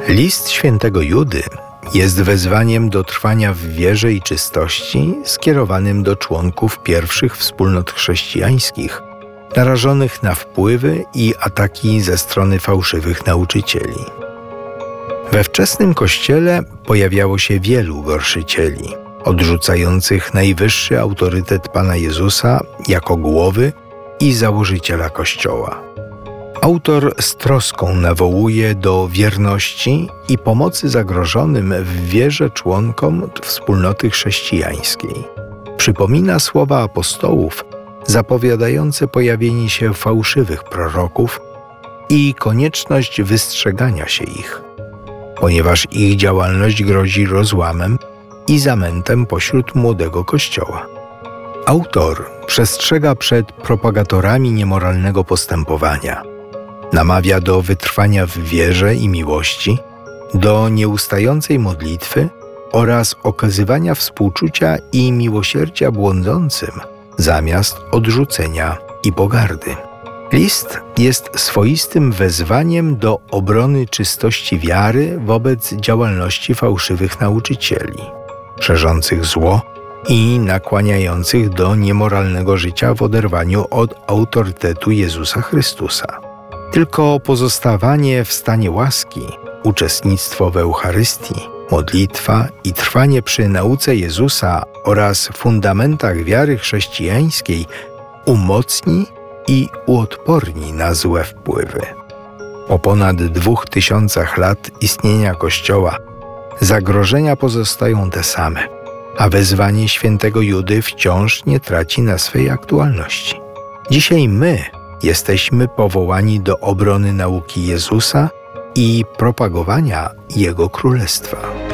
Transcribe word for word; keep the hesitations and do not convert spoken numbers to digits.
List świętego Judy jest wezwaniem do trwania w wierze i czystości skierowanym do członków pierwszych wspólnot chrześcijańskich, narażonych na wpływy i ataki ze strony fałszywych nauczycieli. We wczesnym Kościele pojawiało się wielu gorszycieli, odrzucających najwyższy autorytet Pana Jezusa jako głowy i założyciela Kościoła. Autor z troską nawołuje do wierności i pomocy zagrożonym w wierze członkom wspólnoty chrześcijańskiej. Przypomina słowa apostołów zapowiadające pojawienie się fałszywych proroków i konieczność wystrzegania się ich, ponieważ ich działalność grozi rozłamem i zamętem pośród młodego Kościoła. Autor przestrzega przed propagatorami niemoralnego postępowania. Namawia do wytrwania w wierze i miłości, do nieustającej modlitwy oraz okazywania współczucia i miłosierdzia błądzącym zamiast odrzucenia i pogardy. List jest swoistym wezwaniem do obrony czystości wiary wobec działalności fałszywych nauczycieli, szerzących zło i nakłaniających do niemoralnego życia w oderwaniu od autorytetu Jezusa Chrystusa. Tylko pozostawanie w stanie łaski, uczestnictwo w Eucharystii, modlitwa i trwanie przy nauce Jezusa oraz fundamentach wiary chrześcijańskiej umocni i uodporni na złe wpływy. Po ponad dwóch tysiącach lat istnienia Kościoła zagrożenia pozostają te same, a wezwanie świętego Judy wciąż nie traci na swej aktualności. Dzisiaj my jesteśmy powołani do obrony nauki Jezusa i propagowania Jego Królestwa.